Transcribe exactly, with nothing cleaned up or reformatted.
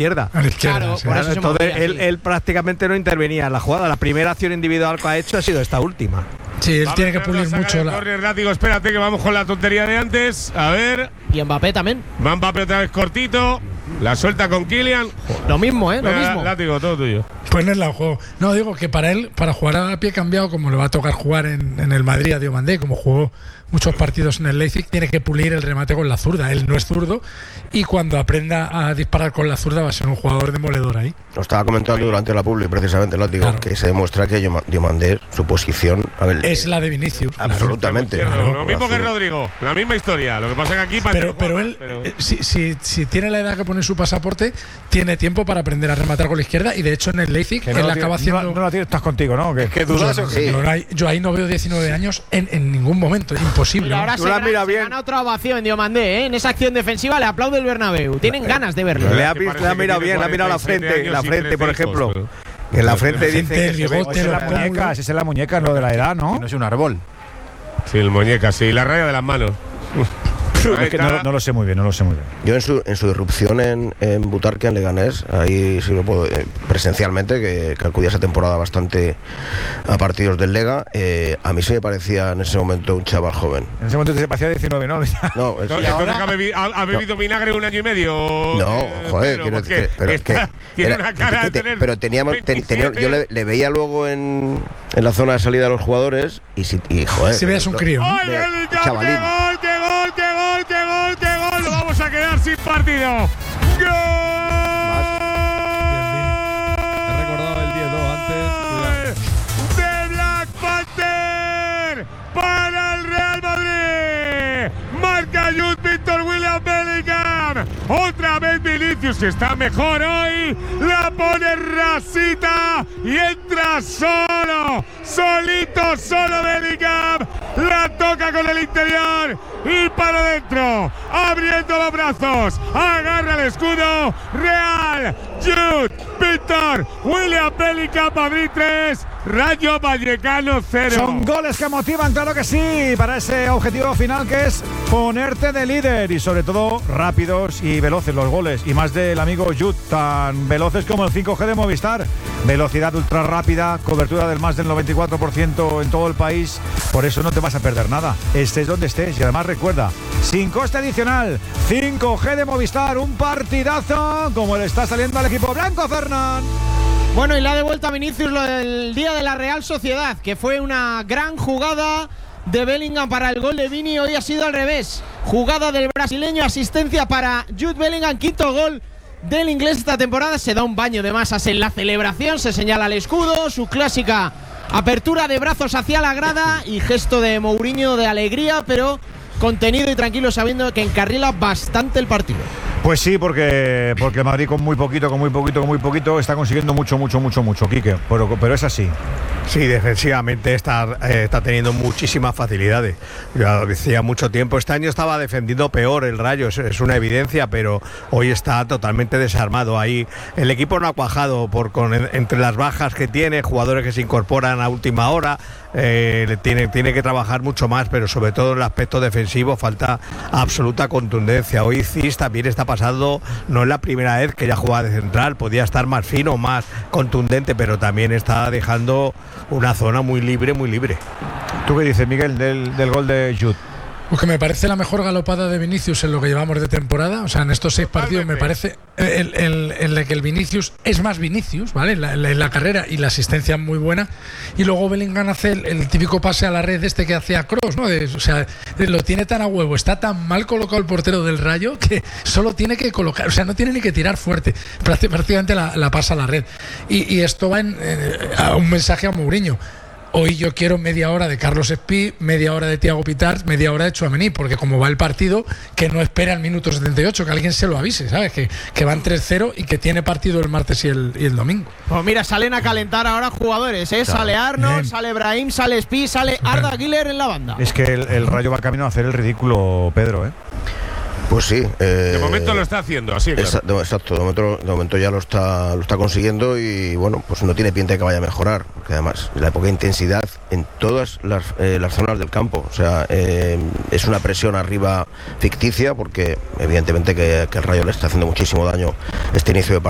izquierda. A la izquierda, Claro, sí. por eso se Entonces movía, él, sí. él prácticamente no intervenía en la jugada. La primera acción individual que ha hecho ha sido esta última. Sí, él Va a tiene que meter pulir la saga mucho de la. córner, Látigo, espérate que vamos con la tontería de antes. A ver, Y Mbappé también. va Mbappé otra vez cortito. La suelta con Kylian. Lo mismo, ¿eh? Lo Venga, mismo. Látigo, todo tuyo. Ponerla al juego. No, digo que para él, para jugar a pie cambiado, como le va a tocar jugar en, en el Madrid a Diomandé, como jugó muchos partidos en el Leipzig, tiene que pulir el remate con la zurda. Él no es zurdo y cuando aprenda a disparar con la zurda va a ser un jugador demoledor ahí. Lo estaba comentando durante la publi, precisamente, lo digo, Claro. que se demuestra que Dioma- Diomandé, su posición, a ver, Es la de Vinicius. absolutamente. Izquierdo, Claro, lo mismo que absolut- Rodrigo, la misma historia. Lo que pasa es que aquí parece Pero, que pero juega, él, pero- eh, si, si, si tiene la edad que pone su pasaporte, tiene tiempo para aprender a rematar con la izquierda y de hecho en el Leipzig Que él no, acaba no, haciendo. no, no la tienes, estás contigo, ¿no? Que, que dudas. yo, o qué? Sí. yo no hay- yo ahí no veo diecinueve años en, en ningún momento, es imposible. Mira, ahora Tú se, la gana, mira se bien. gana otra ovación en Diomandé, ¿eh? En esa acción defensiva le aplaude el Bernabéu. Tienen ganas de verlo. Le ha, que visto- parece le ha que mirado tiene bien, le ha mirado la cuarenta y siete frente, la años y frente, por trece hijos, ejemplo. pero- En la frente dice Frente, que se ve- bigote, Esa es la pómulo. muñeca, esa es la muñeca, lo de la edad, ¿no? Que no es un árbol. Sí, el muñeca, sí, la raya de las manos. Es que no, no lo sé muy bien, no lo sé muy bien. Yo en su, en su irrupción en, en Butarque, en Leganés, ahí sí lo puedo, eh, presencialmente, que, que acudía esa temporada bastante a partidos del Lega, eh, a mí se me parecía en ese momento un chaval joven. En ese momento te parecía diecinueve, ¿no? No, es- No, entonces ha, bebi- ha- ha bebido vinagre un año y medio. No, eh, joder, Pedro, quiero porque decir, pero es está- que tiene era- una cara que de te- tener pero teníamos ten- tenía- yo le, le veía luego en, en la zona de salida de los jugadores y si y joder, Si veas un crío, ¿no? ¡Ay, de- el gol, chavalín. qué gol, qué gol, qué gol, qué gol, qué gol! Lo vamos a quedar sin partido. ¡Gol! He recordado el diez dos antes. Cuidado. De Black Panther para el Real Madrid. Marca Jude Victor William Bellingham. Otra vez Vinicius, que está mejor hoy. La pone rasita y entra solo. Solito, solo Bellingham. La toca con el interior y para adentro. Abriendo los brazos. Agarra el escudo. Real. Jude Victor William Bellingham. Madrid tres. Rayo Vallecano cero. Son goles que motivan, claro que sí, para ese objetivo final que es ponerte de líder y sobre todo rápidos y veloces los goles. Y más del amigo Jude, tan veloces como el cinco G de Movistar. Velocidad ultra rápida, cobertura del más del noventa y cuatro por ciento en todo el país. Por eso no te vas a perder nada, estés donde estés. Y además recuerda, sin coste adicional, cinco G de Movistar, un partidazo como le está saliendo al equipo blanco, Fernán. Bueno, y le ha devuelto a Vinicius lo del día de la Real Sociedad, que fue una gran jugada de Bellingham para el gol de Vini. Hoy ha sido al revés. Jugada del brasileño, asistencia para Jude Bellingham, quinto gol del inglés esta temporada. Se da un baño de masas en la celebración, se señala el escudo, su clásica apertura de brazos hacia la grada y gesto de Mourinho de alegría, pero contenido y tranquilo, sabiendo que encarrila bastante el partido. Pues sí, porque, porque el Madrid con muy poquito, con muy poquito, con muy poquito está consiguiendo mucho, mucho, mucho, mucho, Quique. Pero, pero es así. Sí, defensivamente está, eh, está teniendo muchísimas facilidades. Ya lo decía mucho tiempo. Este año estaba defendiendo peor el Rayo, es, es una evidencia, pero hoy está totalmente desarmado. Ahí el equipo no ha cuajado por, con, entre las bajas que tiene, jugadores que se incorporan a última hora. Eh, tiene, tiene que trabajar mucho más, pero sobre todo en el aspecto defensivo falta absoluta contundencia. Hoy Cis también está pasando, no es la primera vez que ya juega de central, podía estar más fino, más contundente, pero también está dejando una zona muy libre, muy libre. ¿Tú qué dices, Miguel, del, del gol de Jude? Pues que me parece la mejor galopada de Vinicius en lo que llevamos de temporada. O sea, en estos seis partidos me parece el, el, en la que el Vinicius es más Vinicius, ¿vale? En la, en la carrera y la asistencia muy buena. Y luego Bellingham hace el, el típico pase a la red este que hacía Kroos, ¿no? De, o sea, lo tiene tan a huevo, está tan mal colocado el portero del Rayo que solo tiene que colocar, o sea, no tiene ni que tirar fuerte. Prácticamente la, la pasa a la red. Y, y esto va en, eh, a un mensaje a Mourinho. Hoy yo quiero media hora de Carlos Espí, media hora de Thiago Pitars, media hora de Tchouaméni, porque como va el partido, que no espera el minuto setenta y ocho, que alguien se lo avise, ¿sabes? Que, que van tres cero y que tiene partido el martes y el, y el domingo. Pues mira, salen a calentar ahora jugadores, ¿eh? Claro. Sale Arnold, Bien. sale Brahim, sale Espí, sale Arda Güler en la banda. Es que el, el Rayo va camino a hacer el ridículo, Pedro, ¿eh? Pues sí. Eh, De momento lo está haciendo, así claro. Exacto, exacto. De momento, de momento ya lo está, lo está consiguiendo y bueno, pues no tiene pinta de que vaya a mejorar. Porque además, la poca intensidad en todas las, eh, las zonas del campo. O sea, eh, es una presión arriba ficticia porque evidentemente que, que el Rayo le está haciendo muchísimo daño este inicio de partido.